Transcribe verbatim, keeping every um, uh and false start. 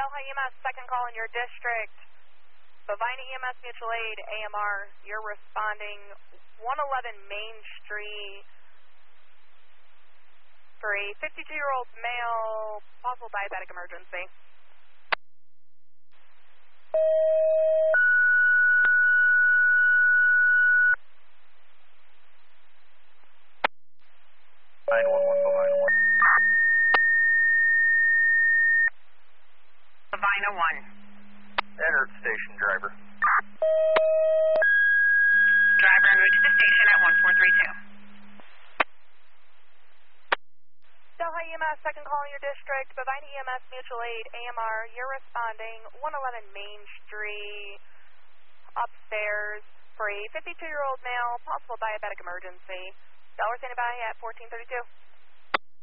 Delhi E M S, second call in your district. Bovina E M S Mutual Aid, A M R, you're responding one eleven Main Street for a fifty-two-year-old male, possible diabetic emergency. nine one one, Bovina one. Bovina one. Enter station driver. Driver, move to the station at one four three two. Delhi E M S, second call in your district. Bovina E M S Mutual Aid, A M R, you're responding one eleven Main Street upstairs for a fifty-two-year-old male, possible diabetic emergency. Dollar standing by at fourteen thirty-two.